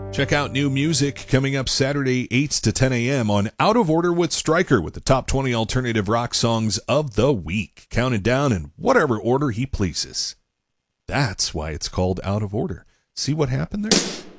Check out new music coming up Saturday, 8 to 10 a.m. on Out of Order with Stryker with the top 20 alternative rock songs of the week, counted down in whatever order he pleases. That's why it's called Out of Order. See what happened there?